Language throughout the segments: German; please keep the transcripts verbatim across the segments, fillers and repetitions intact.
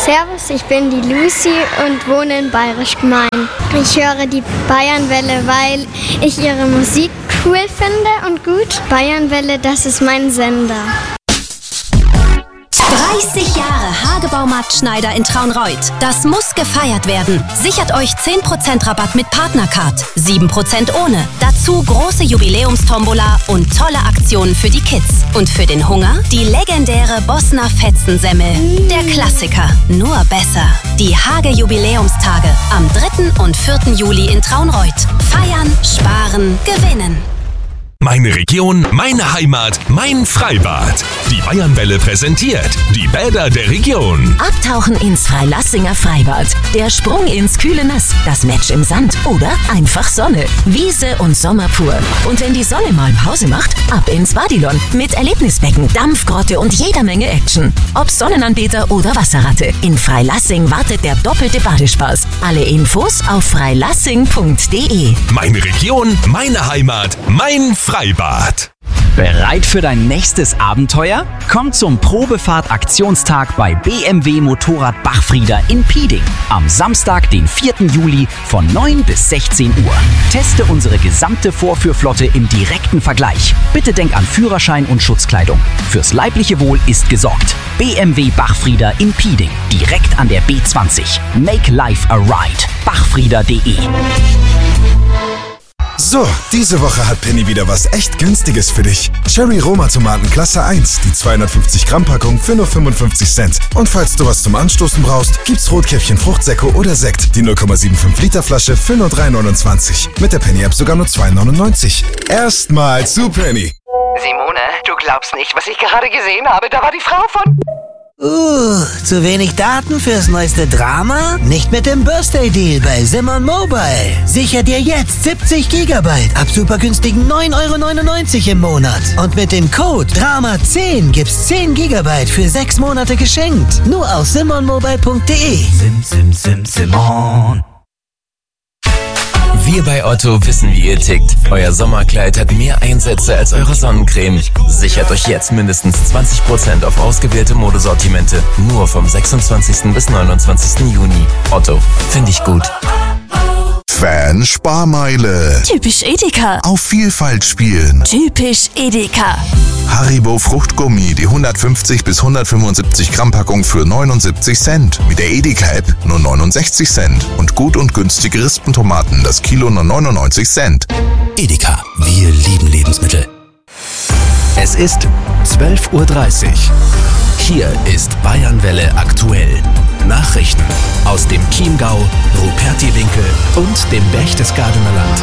Servus, ich bin die Lucy und wohne in Bayerisch Gmein. Ich höre die Bayernwelle, weil ich ihre Musik cool finde und gut. Bayernwelle, das ist mein Sender. dreißig Jahre Hagebaumarkt Schneider in Traunreut. Das muss gefeiert werden. Sichert euch zehn Prozent Rabatt mit Partnercard, sieben Prozent ohne. Dazu große Jubiläumstombola und tolle Aktionen für die Kids. Und für den Hunger die legendäre Bossner Fetzensemmel. Der Klassiker, nur besser. Die Hage-Jubiläumstage am dritten und vierten Juli in Traunreut. Feiern, sparen, gewinnen. Meine Region, meine Heimat, mein Freibad. Die Bayernwelle präsentiert die Bäder der Region. Abtauchen ins Freilassinger Freibad. Der Sprung ins kühle Nass. Das Match im Sand oder einfach Sonne. Wiese und Sommer pur. Und wenn die Sonne mal Pause macht, ab ins Badilon. Mit Erlebnisbecken, Dampfgrotte und jeder Menge Action. Ob Sonnenanbeter oder Wasserratte. In Freilassing wartet der doppelte Badespaß. Alle Infos auf freilassing punkt de. Meine Region, meine Heimat, mein Freibad. Bereit für dein nächstes Abenteuer? Komm zum Probefahrt-Aktionstag bei B M W Motorrad Bachfrieder in Pieding. Am Samstag, den vierten Juli von neun bis sechzehn Uhr. Teste unsere gesamte Vorführflotte im direkten Vergleich. Bitte denk an Führerschein und Schutzkleidung. Fürs leibliche Wohl ist gesorgt. B M W Bachfrieder in Pieding. Direkt an der B zwanzig. Make life a ride. bachfrieder punkt de. So, diese Woche hat Penny wieder was echt Günstiges für dich. Cherry Roma Tomaten Klasse eins, die zweihundertfünfzig Gramm Packung für nur fünfundfünfzig Cent. Und falls du was zum Anstoßen brauchst, gibt's Rotkäppchen Fruchtsäcko oder Sekt, die null Komma fünfundsiebzig Liter Flasche für nur drei neunundzwanzig. Mit der Penny App sogar nur zwei neunundneunzig. Erstmal zu Penny. Simone, du glaubst nicht, was ich gerade gesehen habe. Da war die Frau von... Uh, zu wenig Daten fürs neueste Drama? Nicht mit dem Birthday Deal bei Simon Mobile. Sicher dir jetzt siebzig Gigabyte ab super günstigen neun Euro neunundneunzig im Monat. Und mit dem Code Drama zehn gibt's zehn Gigabyte für sechs Monate geschenkt. Nur auf simon mobile punkt de. Sim, sim, sim, Simon. Wir bei Otto wissen, wie ihr tickt. Euer Sommerkleid hat mehr Einsätze als eure Sonnencreme. Sichert euch jetzt mindestens zwanzig Prozent auf ausgewählte Modesortimente. Nur vom sechsundzwanzigsten bis neunundzwanzigsten Juni. Otto, finde ich gut. Fan-Sparmeile. Typisch Edeka. Auf Vielfalt spielen. Typisch Edeka. Haribo Fruchtgummi, die hundertfünfzig bis hundertfünfundsiebzig Gramm Packung für neunundsiebzig Cent. Mit der Edeka-App nur neunundsechzig Cent. Und gut und günstige Rispentomaten, das Kilo nur neunundneunzig Cent. Edeka, wir lieben Lebensmittel. Es ist zwölf Uhr dreißig. Hier ist Bayernwelle aktuell. Nachrichten aus dem Chiemgau, Rupertiwinkel und dem Berchtesgadener Land.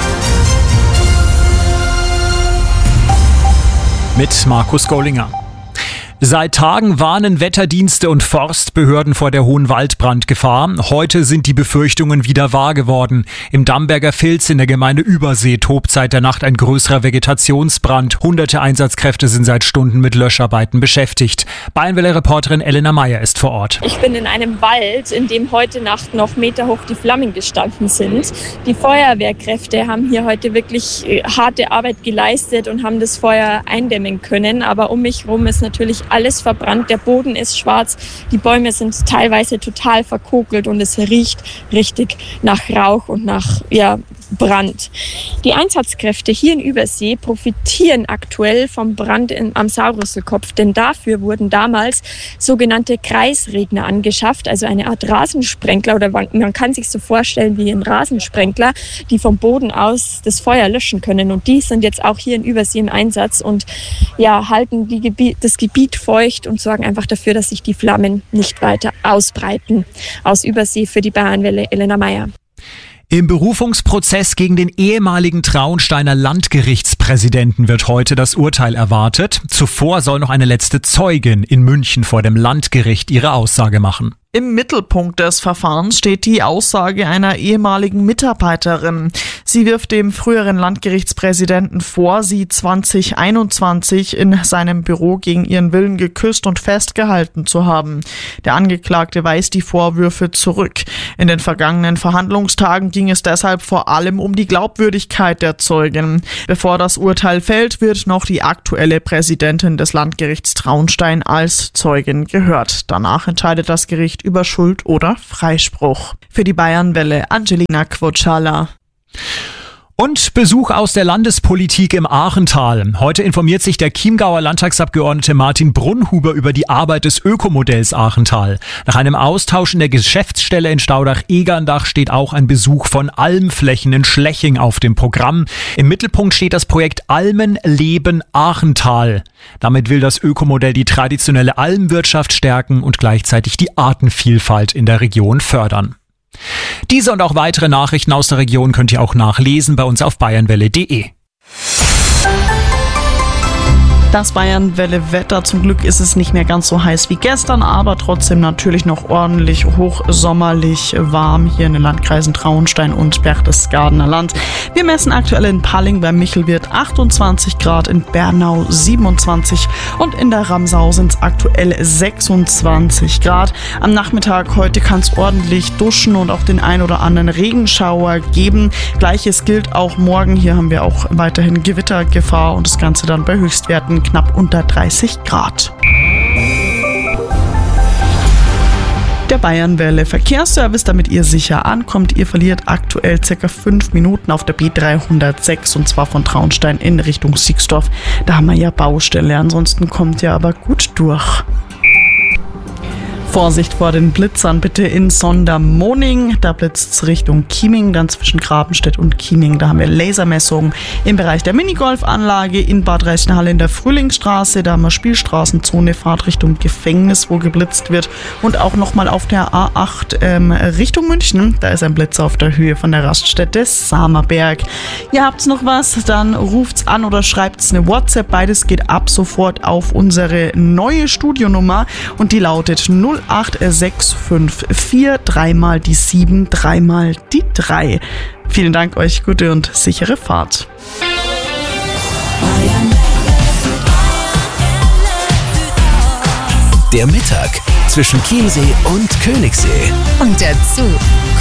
Mit Markus Gollinger. Seit Tagen warnen Wetterdienste und Forstbehörden vor der hohen Waldbrandgefahr. Heute sind die Befürchtungen wieder wahr geworden. Im Damberger Filz in der Gemeinde Übersee tobt seit der Nacht ein größerer Vegetationsbrand. Hunderte Einsatzkräfte sind seit Stunden mit Löscharbeiten beschäftigt. Bayernwelle-Reporterin Elena Meyer ist vor Ort. Ich bin in einem Wald, in dem heute Nacht noch meterhoch die Flammen gestanden sind. Die Feuerwehrkräfte haben hier heute wirklich harte Arbeit geleistet und haben das Feuer eindämmen können. Aber um mich herum ist natürlich alles verbrannt, der Boden ist schwarz, die Bäume sind teilweise total verkokelt und es riecht richtig nach Rauch und nach ja, Brand. Die Einsatzkräfte hier in Übersee profitieren aktuell vom Brand in, am Saurusselkopf, denn dafür wurden damals sogenannte Kreisregner angeschafft, also eine Art Rasensprenkler oder man kann sich so vorstellen wie ein Rasensprenkler, die vom Boden aus das Feuer löschen können und die sind jetzt auch hier in Übersee im Einsatz und ja, halten die Gebiet, das Gebiet feucht und sorgen einfach dafür, dass sich die Flammen nicht weiter ausbreiten. Aus Übersee für die Bayernwelle Elena Meyer. Im Berufungsprozess gegen den ehemaligen Traunsteiner Landgerichtspräsidenten wird heute das Urteil erwartet. Zuvor soll noch eine letzte Zeugin in München vor dem Landgericht ihre Aussage machen. Im Mittelpunkt des Verfahrens steht die Aussage einer ehemaligen Mitarbeiterin. Sie wirft dem früheren Landgerichtspräsidenten vor, sie zwanzig einundzwanzig in seinem Büro gegen ihren Willen geküsst und festgehalten zu haben. Der Angeklagte weist die Vorwürfe zurück. In den vergangenen Verhandlungstagen ging es deshalb vor allem um die Glaubwürdigkeit der Zeugin. Bevor das Urteil fällt, wird noch die aktuelle Präsidentin des Landgerichts Traunstein als Zeugin gehört. Danach entscheidet das Gericht verfügt über Schuld oder Freispruch. Für die Bayernwelle Angelina Quotschala. Und Besuch aus der Landespolitik im Aachental. Heute informiert sich der Chiemgauer Landtagsabgeordnete Martin Brunnhuber über die Arbeit des Ökomodells Aachental. Nach einem Austausch in der Geschäftsstelle in Staudach-Egerndach steht auch ein Besuch von Almflächen in Schleching auf dem Programm. Im Mittelpunkt steht das Projekt Almen leben Aachental. Damit will das Ökomodell die traditionelle Almwirtschaft stärken und gleichzeitig die Artenvielfalt in der Region fördern. Diese und auch weitere Nachrichten aus der Region könnt ihr auch nachlesen bei uns auf bayernwelle punkt de. Das Bayernwelle-Wetter, zum Glück ist es nicht mehr ganz so heiß wie gestern, aber trotzdem natürlich noch ordentlich hochsommerlich warm hier in den Landkreisen Traunstein und Berchtesgadener Land. Wir messen aktuell in Palling bei Michelwirt achtundzwanzig Grad, in Bernau siebenundzwanzig und in der Ramsau sind es aktuell sechsundzwanzig Grad. Am Nachmittag heute kann es ordentlich duschen und auch den ein oder anderen Regenschauer geben. Gleiches gilt auch morgen. Hier haben wir auch weiterhin Gewittergefahr und das Ganze dann bei Höchstwerten knapp unter dreißig Grad. Der Bayernwelle Verkehrsservice, damit ihr sicher ankommt. Ihr verliert aktuell circa fünf Minuten auf der B dreihundertsechs und zwar von Traunstein in Richtung Siegsdorf. Da haben wir ja Baustelle, ansonsten kommt ihr aber gut durch. Vorsicht vor den Blitzern bitte in Sondermoning. Da blitzt es Richtung Chieming, dann zwischen Grabenstedt und Chieming. Da haben wir Lasermessungen im Bereich der Minigolfanlage in Bad Reichenhall in der Frühlingsstraße. Da haben wir Spielstraßenzone, Fahrt Richtung Gefängnis, wo geblitzt wird. Und auch nochmal auf der A acht ähm, Richtung München. Da ist ein Blitzer auf der Höhe von der Raststätte Samerberg. Ihr habt's noch was, dann ruft's an oder schreibt's eine WhatsApp. Beides geht ab sofort auf unsere neue Studionummer und die lautet null acht sechs fünf vier, dreimal die sieben, dreimal die drei. Vielen Dank euch, gute und sichere Fahrt. Der Mittag zwischen Chiemsee und Königssee. Und dazu